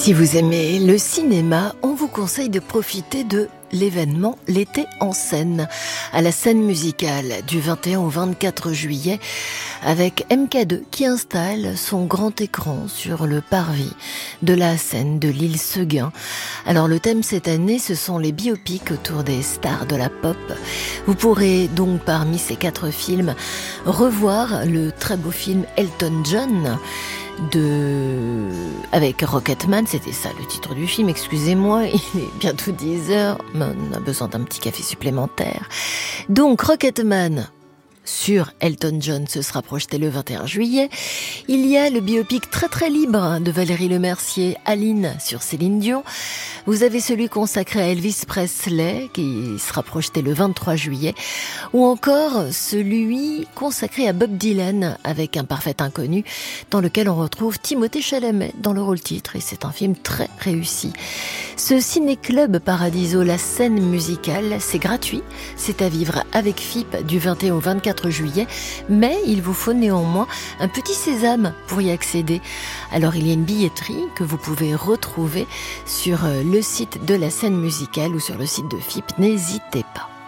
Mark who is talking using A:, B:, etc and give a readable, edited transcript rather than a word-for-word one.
A: Si vous aimez le cinéma, on vous conseille de profiter de l'événement L'été en scène, à la scène musicale du 21 au 24 juillet, avec MK2 qui installe son grand écran sur le parvis de la scène de l'île Seguin. Alors le thème cette année, ce sont les biopics autour des stars de la pop. Vous pourrez donc parmi ces 4 films revoir le très beau film Elton John, avec Rocketman, c'était ça le titre du film, excusez-moi, il est bientôt 10h, mais on a besoin d'un petit café supplémentaire. Donc Rocketman sur Elton John, ce sera projeté le 21 juillet. Il y a le biopic très très libre de Valérie Lemercier, Aline, sur Céline Dion. Vous avez celui consacré à Elvis Presley qui sera projeté le 23 juillet. Ou encore celui consacré à Bob Dylan avec Un parfait inconnu, dans lequel on retrouve Timothée Chalamet dans le rôle titre. Et c'est un film très réussi. Ce ciné-club Paradiso, la scène musicale, c'est gratuit. C'est à vivre avec FIP du 21 au 24 juillet. Mais il vous faut néanmoins un petit sésame pour y accéder. Alors il y a une billetterie que vous pouvez retrouver sur le site de la scène musicale ou sur le site de FIP. N'hésitez pas.